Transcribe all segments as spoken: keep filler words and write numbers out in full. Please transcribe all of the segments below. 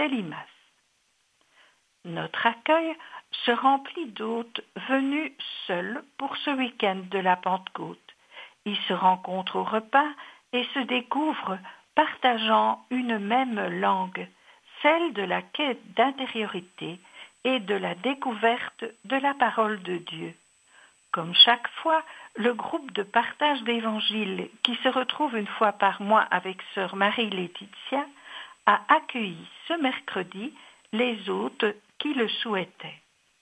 Calimas. Notre accueil se remplit d'hôtes venus seuls pour ce week-end de la Pentecôte. Ils se rencontrent au repas et se découvrent partageant une même langue, celle de la quête d'intériorité et de la découverte de la parole de Dieu. Comme chaque fois, le groupe de partage d'Évangile qui se retrouve une fois par mois avec sœur Marie-Laetitia a accueilli ce mercredi les hôtes qui le souhaitaient.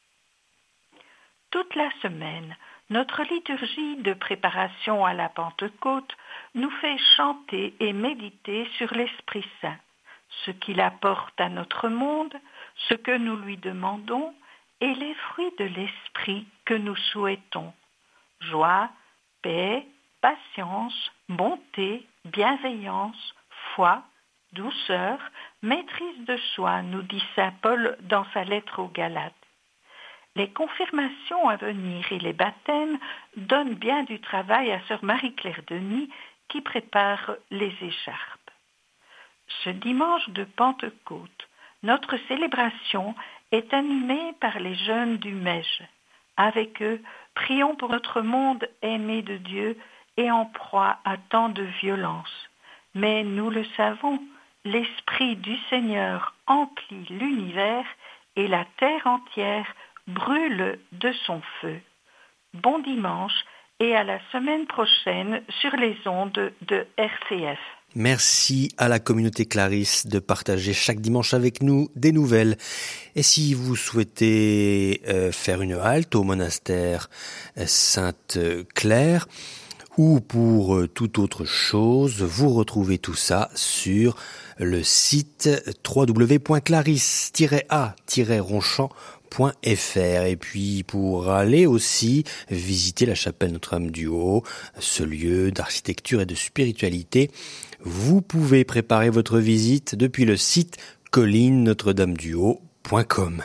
Toute la semaine, notre liturgie de préparation à la Pentecôte nous fait chanter et méditer sur l'Esprit Saint, ce qu'il apporte à notre monde, ce que nous lui demandons et les fruits de l'Esprit que nous souhaitons. Joie, paix, patience, bonté, bienveillance, foi, douceur, maîtrise de soi, nous dit saint Paul dans sa lettre aux Galates. Les confirmations à venir et les baptêmes donnent bien du travail à sœur Marie-Claire Denis qui prépare les écharpes. Ce dimanche de Pentecôte, notre célébration est animée par les jeunes du M E J. Avec eux, prions pour notre monde aimé de Dieu et en proie à tant de violence. Mais nous le savons, l'Esprit du Seigneur emplit l'univers et la terre entière brûle de son feu. Bon dimanche et à la semaine prochaine sur les ondes de R C F. Merci à la communauté Clarisse de partager chaque dimanche avec nous des nouvelles. Et si vous souhaitez euh, faire une halte au monastère Sainte-Claire ou pour euh, toute autre chose, vous retrouvez tout ça sur le site w w w point clarisse tiret a tiret ronchamp point f r. Et puis pour aller aussi visiter la chapelle Notre-Dame-du-Haut, ce lieu d'architecture et de spiritualité, vous pouvez préparer votre visite depuis le site colline notre dame du haut point com.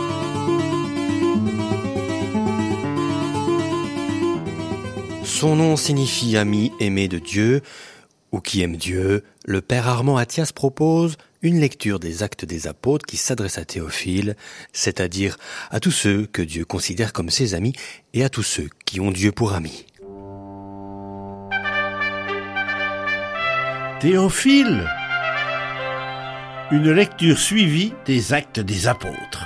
Son nom signifie ami aimé de Dieu ou qui aime Dieu. Le père Armand Athias propose une lecture des Actes des Apôtres qui s'adresse à Théophile, c'est-à-dire à tous ceux que Dieu considère comme ses amis et à tous ceux qui ont Dieu pour amis. Théophile, une lecture suivie des Actes des Apôtres.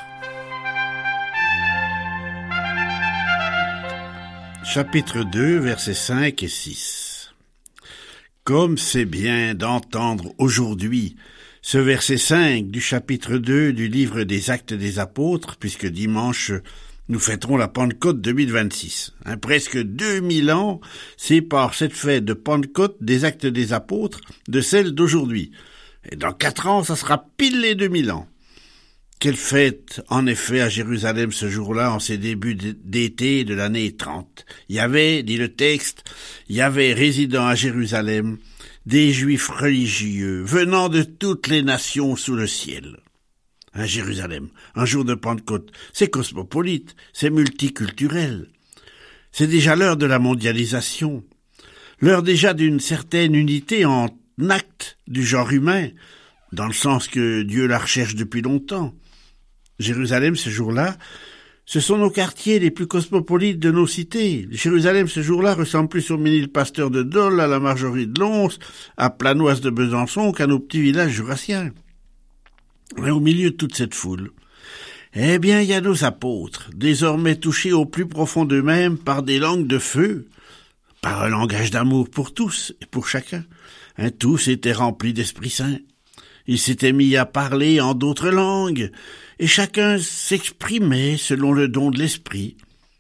Chapitre deux, versets cinq et six. Comme c'est bien d'entendre aujourd'hui ce verset cinq du chapitre deux du livre des Actes des Apôtres, puisque dimanche nous fêterons la Pentecôte deux mille vingt-six. Hein, presque deux mille ans séparent cette fête de Pentecôte des Actes des Apôtres de celle d'aujourd'hui. Et dans quatre ans, ça sera pile les deux mille ans. Quelle fête, en effet, à Jérusalem ce jour-là, en ces débuts d'été de l'année trente. Il y avait, dit le texte, il y avait résidant à Jérusalem des Juifs religieux venant de toutes les nations sous le ciel. À Jérusalem, un jour de Pentecôte, c'est cosmopolite, c'est multiculturel. C'est déjà l'heure de la mondialisation, l'heure déjà d'une certaine unité en acte du genre humain, dans le sens que Dieu la recherche depuis longtemps. Jérusalem, ce jour-là, ce sont nos quartiers les plus cosmopolites de nos cités. Jérusalem, ce jour-là, ressemble plus au Ménilpasteur de Dole, à la Marjorie de Lons, à Planoise de Besançon qu'à nos petits villages jurassiens. Mais au milieu de toute cette foule, eh bien, il y a nos apôtres, désormais touchés au plus profond d'eux-mêmes par des langues de feu, par un langage d'amour pour tous et pour chacun. Hein, tous étaient remplis d'Esprit Saint. Ils s'étaient mis à parler en d'autres langues, et chacun s'exprimait selon le don de l'Esprit.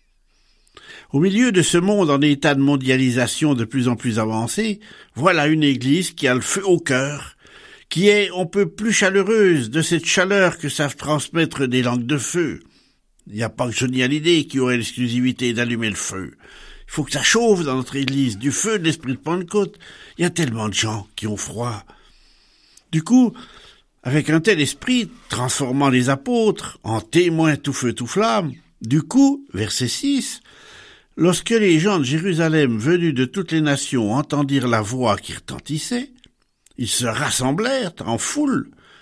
Au milieu de ce monde en état de mondialisation de plus en plus avancé, voilà une église qui a le feu au cœur, qui est on peut plus chaleureuse de cette chaleur que savent transmettre des langues de feu. Il n'y a pas que Johnny Hallyday qui aurait l'exclusivité d'allumer le feu. Il faut que ça chauffe dans notre église, du feu de l'esprit de Pentecôte. Il y a tellement de gens qui ont froid. Du coup, avec un tel esprit, transformant les apôtres en témoins tout feu tout flamme, du coup, verset six, lorsque les gens de Jérusalem venus de toutes les nations entendirent la voix qui retentissait, ils se rassemblèrent en foule.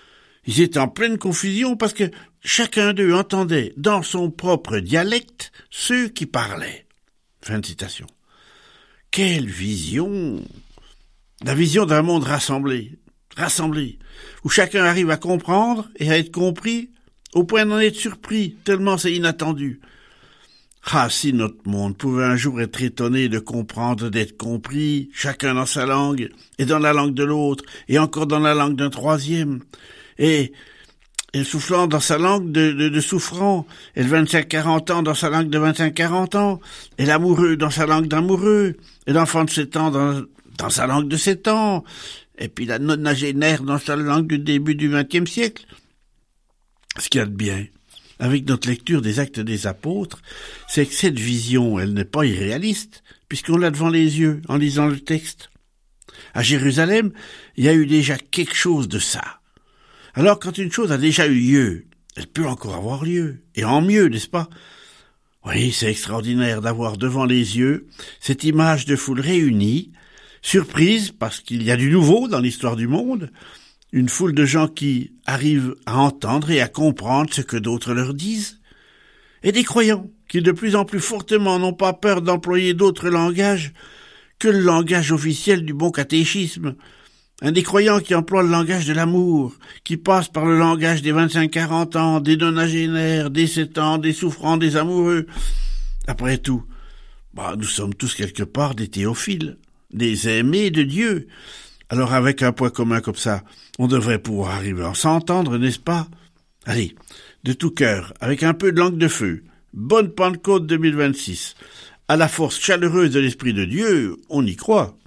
Ils étaient en pleine confusion parce que chacun d'eux entendait dans son propre dialecte ceux qui parlaient. Fin de citation. Quelle vision! La vision d'un monde rassemblé, rassemblé, où chacun arrive à comprendre et à être compris, au point d'en être surpris, tellement c'est inattendu. Ah, si notre monde pouvait un jour être étonné de comprendre, d'être compris, chacun dans sa langue, et dans la langue de l'autre, et encore dans la langue d'un troisième, et, et soufflant dans sa langue de, de, de souffrant, et le vingt-cinq quarante ans dans sa langue de vingt-cinq quarante ans, et l'amoureux dans sa langue d'amoureux, et l'enfant de sept ans dans, dans sa langue de sept ans, et puis la nonagénaire dans sa langue du début du vingtième siècle. Ce qu'il y a de bien avec notre lecture des Actes des Apôtres, c'est que cette vision, elle n'est pas irréaliste, puisqu'on l'a devant les yeux en lisant le texte. À Jérusalem, il y a eu déjà quelque chose de ça. Alors, quand une chose a déjà eu lieu, elle peut encore avoir lieu, et en mieux, n'est-ce pas? Oui, c'est extraordinaire d'avoir devant les yeux cette image de foule réunie, surprise parce qu'il y a du nouveau dans l'histoire du monde, une foule de gens qui arrivent à entendre et à comprendre ce que d'autres leur disent, et des croyants qui de plus en plus fortement n'ont pas peur d'employer d'autres langages que le langage officiel du bon catéchisme, un des croyants qui emploie le langage de l'amour, qui passe par le langage des vingt-cinq quarante ans, des nonagénaires, des sept ans, des souffrants, des amoureux. Après tout, bah, nous sommes tous quelque part des théophiles, des aimés de Dieu. Alors avec un point commun comme ça, on devrait pouvoir arriver à s'entendre, n'est-ce pas? Allez, de tout cœur, avec un peu de langue de feu, bonne Pentecôte deux mille vingt-six. À la force chaleureuse de l'Esprit de Dieu, on y croit.